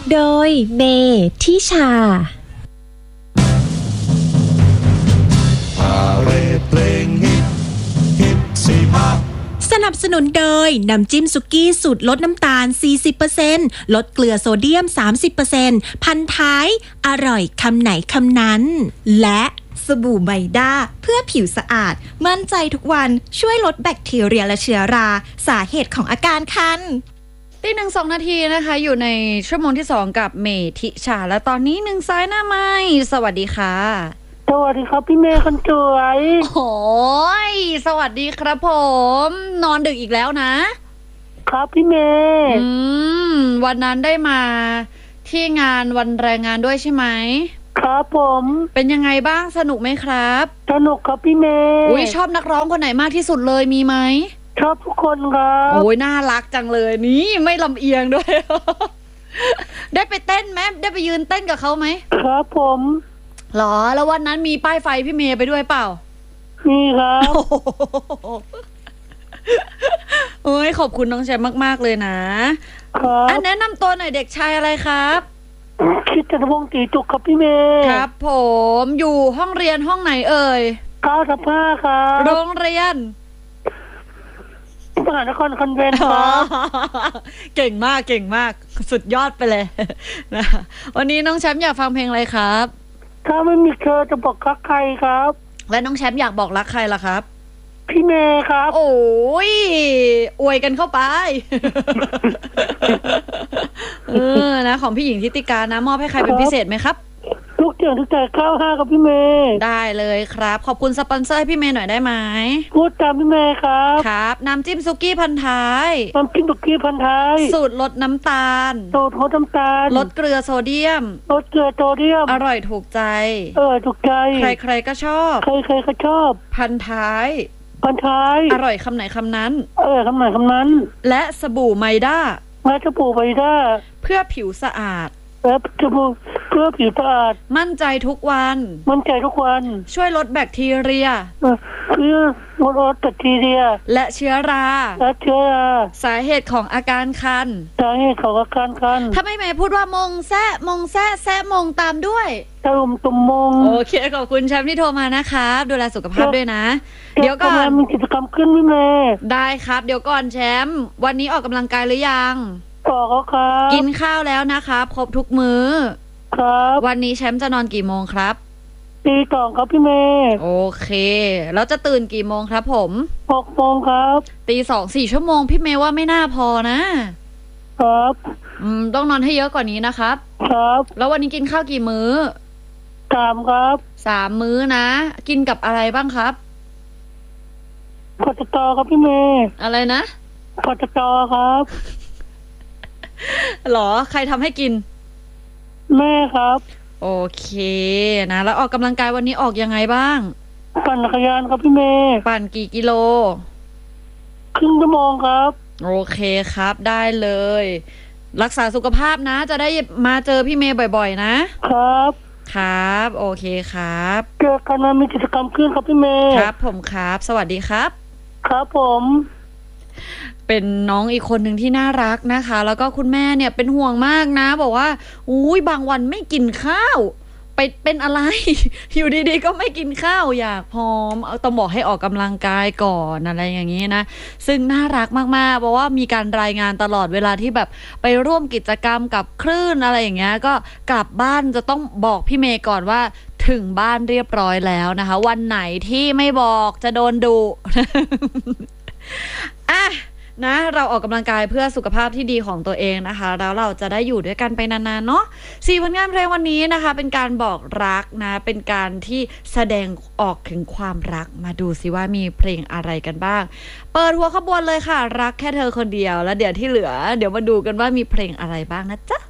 โดยเมทิชาเพลงฮิตสีมาสนับสนุนโดยน้ำจิ้มสุกี้สูตรลดน้ำตาล 40% ลดเกลือโซเดียม 30% พันท้ายอร่อยคำไหนคำนั้นและสบู่ไบด้าเพื่อผิวสะอาดมั่นใจทุกวันช่วยลดแบคทีเรียและเชื้อราสาเหตุของอาการคันตี 1-2 นาทีนะคะอยู่ในชั่วโมงที่2กับเมทิชาและตอนนี้1สายหน้าไม้สวัสดีค่ะสวัสดีครับพี่เมย์คนสวยโอ้ยสวัสดีครับผมนอนดึกอีกแล้วนะครับพี่เมย์วันนั้นได้มาที่งานวันแรงงานด้วยใช่ไหมครับผมเป็นยังไงบ้างสนุกไหมครับสนุกครับพี่เมย์อุ้ยชอบนักร้องคนไหนมากที่สุดเลยมีไหมชอบทุกคนครับโอ้ยน่ารักจังเลยนี่ไม่ลำเอียงด้วย ได้ไปเต้นไหมได้ไปยืนเต้นกับเขาไหมครับผมหรอแล้ววันนั้นมีป้ายไฟพี่เมย์ไปด้วยเปล่ามีครับโอ้ยขอบคุณน้องแชมป์มากๆเลยนะครับแนะนำตัวหน่อยเด็กชายอะไรครับคิดจะวงตีจุกครับพี่เมย์ครับผมอยู่ห้องเรียนห้องไหนเอ่ย 95ครับโรงเรียนมหานครคอนเวนต์ครับเก่งมากเก่งมากสุดยอดไปเลยนะวันนี้น้องแชมป์อยากฟังเพลงอะไรครับถ้าไม่มีเธอจะบอกรักใครครับและน้องแชมป์อยากบอกรักใครล่ะครับพี่เมย์ครับโอ้ยอวยกันเข้าไปนะของพี่หญิงทิติการนะมอบให้ใครเป็นพิเศษไหมครับทุกอย่างทุกใจ95กับพี่เมย์ได้เลยครับขอบคุณสปอนเซอร์ให้พี่เมย์หน่อยได้ไหมพูดตามพี่เมย์ครับครับน้ำจิ้มซุกี้พันท้ายน้ำจิ้มซุกี้พันท้ายสูตรลดน้ำตาลสูตรลดน้ำตาลลดเกลือโซเดียมลดเกลือโซเดียมอร่อยถูกใจถูกใจใครๆก็ชอบใครๆก็ชอบพันท้ายอร่อยคำไหนคำนั้นคำไหนคำนั้นและสบู่ไมด้าสบู่ไมด้าเพื่อผิวสะอาดและสบู่เพื่อผิวสะอาดมั่นใจทุกวันช่วยลดแบคทีเรียเพื่อลดแบคทีเรียและเชื้อราสาเหตุของอาการคันถ้าไม่แม่พูดว่ามงแซะมงตามด้วยตุ่มมงโอเคขอบคุณแชมป์ที่โทรมานะคะดูแลสุขภาพด้วยนะเดี๋ยวก่อนมีกิจกรรมขึ้นพี่เมย์ได้ครับเดี๋ยวก่อนแชมป์วันนี้ออกกำลังกายหรือยังออกแล้วครับกินข้าวแล้วนะคะครบทุกมื้อครับวันนี้แชมป์จะนอนกี่โมงครับตีสองครับพี่เมย์โอเคแล้วจะตื่นกี่โมงครับผม 6 โมงครับตีสอง4 ชั่วโมงพี่เมย์ว่าไม่น่าพอนะครับต้องนอนให้เยอะกว่านี้นะครับครับแล้ววันนี้กินข้าวกี่มื้อ 3ครับ 3 มื้อนะกินกับอะไรบ้างครับผัดตอครับพี่เมย์อะไรนะผัดตอครับหรอใครทำให้กินแม่ครับโอเคนะแล้วออกกำลังกายวันนี้ออกยังไงบ้างปั่นจักรยานครับพี่เมย์ปั่นกี่กิโลครึ่งชั่วโมงครับโอเคครับได้เลยรักษาสุขภาพนะจะได้มาเจอพี่เมย์บ่อยๆนะครับครับโอเคครับเจอกันนะมีกิจกรรมขึ้นครับพี่เมย์ครับผมครับสวัสดีครับครับผมเป็นน้องอีกคนหนึ่งที่น่ารักนะคะแล้วก็คุณแม่เนี่ยเป็นห่วงมากนะบอกว่าอุ้ยบางวันไม่กินข้าวเป็นอะไร อยู่ดีๆก็ไม่กินข้าวอยากผอมต้องบอกให้ออกกำลังกายก่อนอะไรอย่างนี้นะซึ่งน่ารักมากๆเพราะว่ามีการรายงานตลอดเวลาที่แบบไปร่วมกิจกรรมกับคลื่นอะไรอย่างเงี้ยก็กลับบ้านจะต้องบอกพี่เมย์ก่อนว่าถึงบ้านเรียบร้อยแล้วนะคะวันไหนที่ไม่บอกจะโดนดุ อ่ะนะเราออกกำลังกายเพื่อสุขภาพที่ดีของตัวเองนะคะแล้วเราจะได้อยู่ด้วยกันไปนานๆเนาะ4 ผลงานเพลงวันนี้นะคะเป็นการบอกรักนะเป็นการที่แสดงออกถึงความรักมาดูสิว่ามีเพลงอะไรกันบ้างเปิดหัวขบวนเลยค่ะรักแค่เธอคนเดียวแล้วเดี๋ยวที่เหลือเดี๋ยวมาดูกันว่ามีเพลงอะไรบ้างนะจ๊ะ